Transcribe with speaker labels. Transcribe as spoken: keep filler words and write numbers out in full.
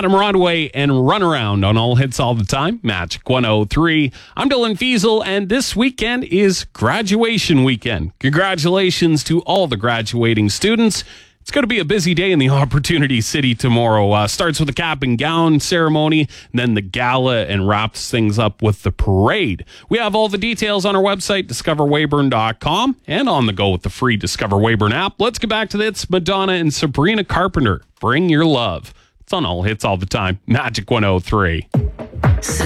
Speaker 1: Adam Rodway and Runaround on All Hits All the Time, Magic one oh three. I'm Dylan Fiesel, and this weekend is graduation weekend. Congratulations to all the graduating students. It's going to be a busy day in the Opportunity City tomorrow. Uh, starts with the cap and gown ceremony, and then the gala, and wraps things up with the parade. We have all the details on our website, discover weyburn dot com, and on the go with the free Discover Weyburn app. Let's get back to this. Madonna and Sabrina Carpenter, Bring Your Love. It's on All Hits All the Time, Magic one oh three.